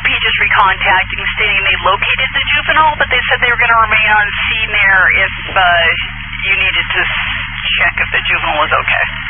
just recontacting, stating they located the juvenile, but they said they were going to remain on scene there if you needed to check if the juvenile was okay.